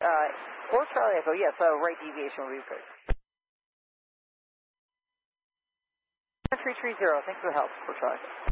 For Charlie Echo, yes, right deviation will be good. 330, thanks for the help, for Charlie.